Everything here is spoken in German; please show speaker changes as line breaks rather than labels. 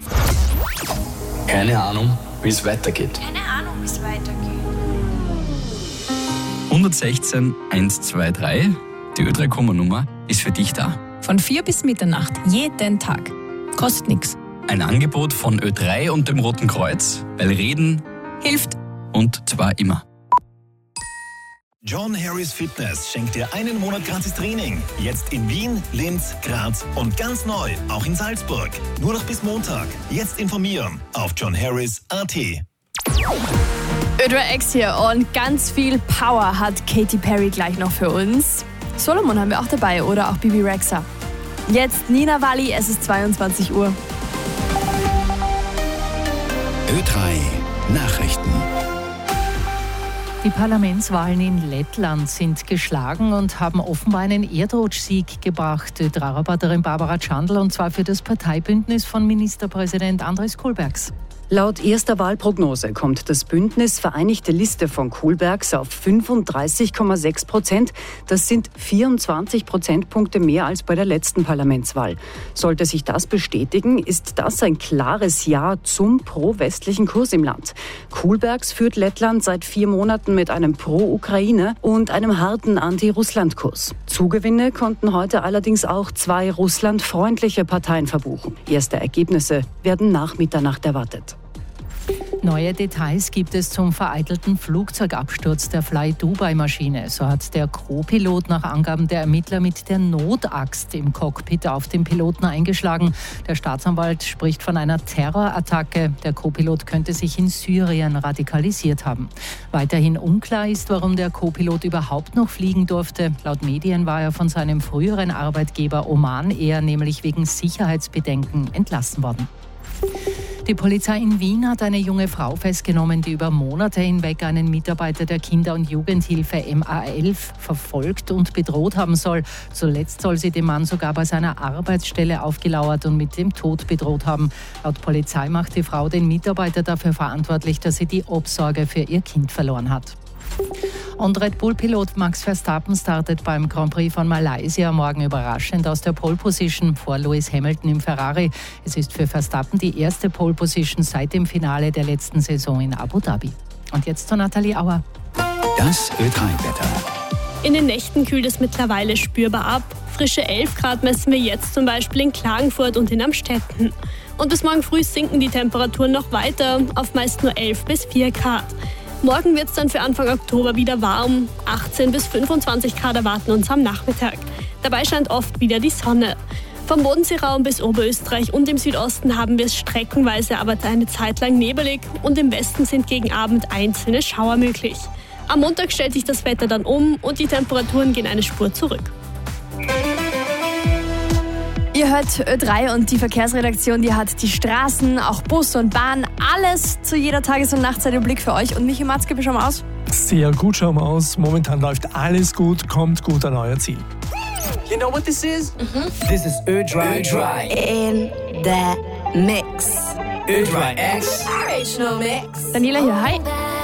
Keine Ahnung, wie es weitergeht. 116 123, die Ö3-Nummer ist für dich da.
Von 4 bis Mitternacht, jeden Tag. Kostet nichts.
Ein Angebot von Ö3 und dem Roten Kreuz, weil Reden
Hilft.
und zwar immer.
John Harris Fitness schenkt dir einen Monat gratis Training. Jetzt in Wien, Linz, Graz und ganz neu, auch in Salzburg. Nur noch bis Montag. Jetzt informieren auf johnharris.at.
Ö3X hier und ganz viel Power hat Katy Perry gleich noch für uns. Solomon haben wir auch dabei oder auch Bibi Rexha. Jetzt Nina Walli, es ist 22 Uhr.
Ö3 Nachrichten.
Die Parlamentswahlen in Lettland sind geschlagen und haben offenbar einen Erdrutschsieg gebracht. Ö3-Reporterin Barbara Chandl, und zwar für das Parteibündnis von Ministerpräsident Andris Koolbergs.
Laut erster Wahlprognose kommt das Bündnis Vereinigte Liste von Koolbergs auf 35,6%. Das sind 24 Prozentpunkte mehr als bei der letzten Parlamentswahl. Sollte sich das bestätigen, ist das ein klares Ja zum pro-westlichen Kurs im Land. Koolbergs führt Lettland seit 4 Monaten mit einem Pro-Ukraine und einem harten Anti-Russland-Kurs. Zugewinne konnten heute allerdings auch 2 russlandfreundliche Parteien verbuchen. Erste Ergebnisse werden nach Mitternacht erwartet.
Neue Details gibt es zum vereitelten Flugzeugabsturz der Fly-Dubai-Maschine. So hat der Co-Pilot nach Angaben der Ermittler mit der Notaxt im Cockpit auf den Piloten eingeschlagen. Der Staatsanwalt spricht von einer Terrorattacke. Der Co-Pilot könnte sich in Syrien radikalisiert haben. Weiterhin unklar ist, warum der Co-Pilot überhaupt noch fliegen durfte. Laut Medien war er von seinem früheren Arbeitgeber Oman Air nämlich wegen Sicherheitsbedenken entlassen worden. Die Polizei in Wien hat eine junge Frau festgenommen, die über Monate hinweg einen Mitarbeiter der Kinder- und Jugendhilfe MA11 verfolgt und bedroht haben soll. Zuletzt soll sie dem Mann sogar bei seiner Arbeitsstelle aufgelauert und mit dem Tod bedroht haben. Laut Polizei macht die Frau den Mitarbeiter dafür verantwortlich, dass sie die Obsorge für ihr Kind verloren hat. Und Red Bull-Pilot Max Verstappen startet beim Grand Prix von Malaysia morgen überraschend aus der Pole Position vor Lewis Hamilton im Ferrari. Es ist für Verstappen die erste Pole Position seit dem Finale der letzten Saison in Abu Dhabi. Und jetzt zu Nathalie Auer.
Das Ö3-Wetter.
In den Nächten kühlt es mittlerweile spürbar ab. Frische 11 Grad messen wir jetzt zum Beispiel in Klagenfurt und in Amstetten. Und bis morgen früh sinken die Temperaturen noch weiter auf meist nur 11 bis 4 Grad. Morgen wird es dann für Anfang Oktober wieder warm. 18 bis 25 Grad erwarten uns am Nachmittag. Dabei scheint oft wieder die Sonne. Vom Bodenseeraum bis Oberösterreich und im Südosten haben wir es streckenweise aber eine Zeit lang nebelig und im Westen sind gegen Abend einzelne Schauer möglich. Am Montag stellt sich das Wetter dann um und die Temperaturen gehen eine Spur zurück.
Ihr hört Ö3 und die Verkehrsredaktion, die hat die Straßen, auch Bus und Bahn, alles zu jeder Tages- und Nachtzeit im Blick für euch. Und Michi Matzke, wie schauen wir aus?
Sehr gut schauen wir aus. Momentan läuft alles gut, kommt gut an euer Ziel.
You know what this is? This is Ö3.
In the mix.
Ö3X.
Original mix.
Daniela hier, hi.